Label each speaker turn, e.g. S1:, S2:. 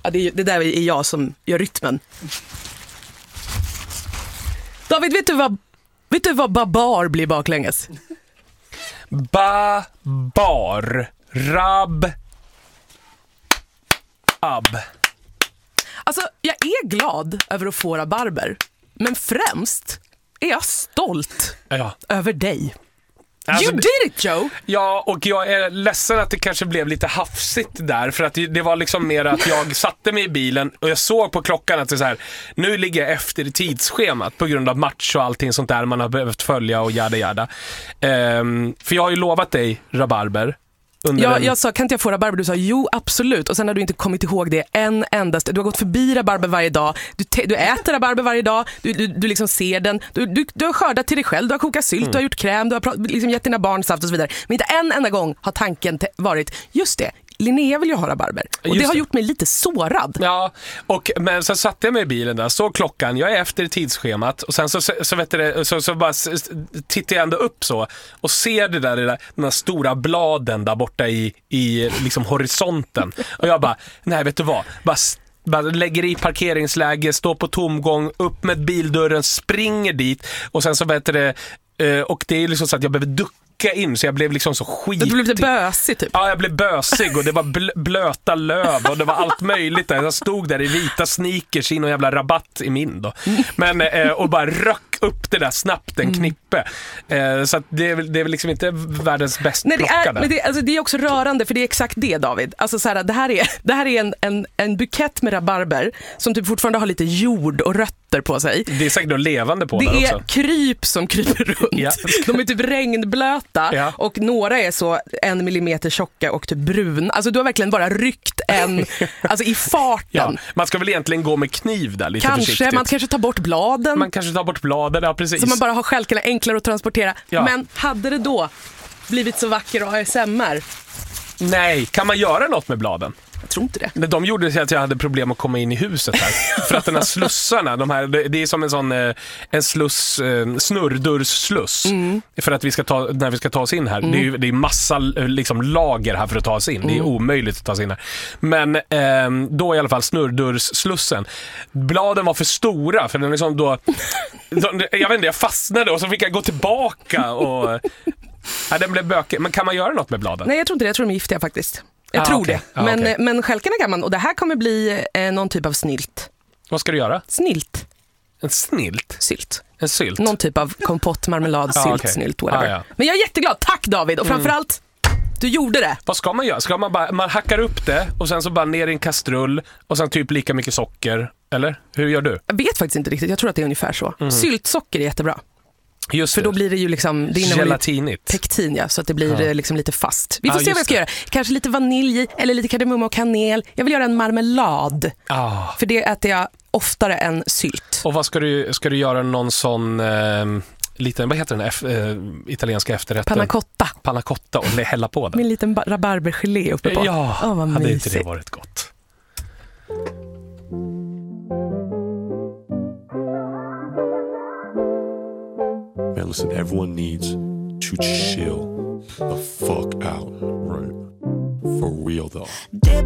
S1: Ja, det där är jag som gör rytmen. David, vet du vad babar blir baklänges?
S2: Babar. Rab. Ab.
S1: Alltså, jag är glad över att få rabarber. Men främst är jag stolt över dig.
S2: Alltså,
S1: you did it, Joe!
S2: Ja, och jag är ledsen att det kanske blev lite hafsigt där. För att det var liksom mer att jag satte mig i bilen och jag såg på klockan att det är så här, nu ligger jag efter i tidsschemat på grund av match och allting sånt där man har behövt följa och jada. För jag har ju lovat dig rabarber. Jag
S1: sa, kan inte jag få rabarber? Du sa, jo absolut. Och sen har du inte kommit ihåg det en endast. Du har gått förbi rabarber varje dag. Du äter rabarber varje dag. Du liksom ser den. Du har skördat till dig själv. Du har kokat sylt, du har gjort kräm. Du har liksom gett dina barn saft och så vidare. Men inte en enda gång har tanken varit, just det, Linnea vill ju ha rabarber. Och det har gjort mig lite sårad.
S2: Ja, men så satte jag mig i bilen där, så klockan, jag är efter tidsschemat och sen så bara tittar jag ändå upp så och ser det där, den där stora bladen där borta i liksom horisonten. Och jag bara, nej vet du vad, bara lägger i parkeringsläge, står på tomgång, upp med bildörren, springer dit och sen så och det är liksom så att jag behöver ducka in, så jag blev liksom så skitig.
S1: Du blev lite bösig typ.
S2: Ja, jag blev bösig och det var blöta löv och det var allt möjligt där. Jag stod där i vita sneakers i någon jävla rabatt i min då. Men och bara röck upp det där snabbt en knippe. Så att det är väl liksom inte världens bäst plockade.
S1: Men det är också rörande, för det är exakt det, David. Alltså så här, det här är en bukett med rabarber som typ fortfarande har lite jord och rötter på sig.
S2: Det är säkert något levande på det också.
S1: Det är kryp som kryper runt. Ja. De är typ regnblöta. Ja. Och några är så 1 millimeter tjocka och typ brun. Alltså du har verkligen bara ryckt alltså i farten.
S2: Ja. Man ska väl egentligen gå med kniv där lite försiktigt.
S1: Man kanske tar bort bladen.
S2: Ja, precis.
S1: Så man bara har stjälkarna enklare att transportera. Ja. Men hade det då blivit så vacker ASMR? Nej,
S2: kan man göra något med bladen?
S1: Jag tror inte det.
S2: Men de gjorde så att jag hade problem att komma in i huset här. För att den här slussarna, det är som en sån en sluss, snurrdörrssluss. För att när vi ska ta oss in här. Det är massa liksom lager här för att ta oss in. Det är omöjligt att ta sig in här. Men då i alla fall snurrdörrsslussen. Bladen var för stora för den liksom då jag vet inte, jag fastnade och så fick jag gå tillbaka och den blev bökig. Men kan man göra något med bladen?
S1: Nej, jag tror inte det. Jag tror de är giftiga faktiskt. Jag tror det. Men stjälkarna kan man. Och det här kommer bli någon typ av snylt.
S2: Vad ska du göra?
S1: Snilt.
S2: En snilt?
S1: Sylt.
S2: En sylt?
S1: Någon typ av kompott, marmelad, sylt, snylt, whatever. Men jag är jätteglad. Tack David. Och framförallt, du gjorde det.
S2: Vad ska man göra? Ska man hackar upp det och sen så bara ner i en kastrull och sen typ lika mycket socker? Eller? Hur gör du?
S1: Jag vet faktiskt inte riktigt. Jag tror att det är ungefär så. Syltsocker är jättebra.
S2: Just
S1: för då blir det ju liksom
S2: gelatinigt.
S1: Pektin, så att det blir liksom lite fast. Vi får se vad jag ska göra. Kanske lite vanilj eller lite kardemumma och kanel. Jag vill göra en marmelad. För det äter jag oftare än sylt.
S2: Och vad ska du göra någon sån liten, vad heter den italienska efterrätten? Panna cotta och hälla på den.
S1: Med en liten rabarbergelé uppe på.
S2: Ja, hade inte det varit gott.
S3: Man, listen, everyone needs to chill the fuck out, right? For real, though.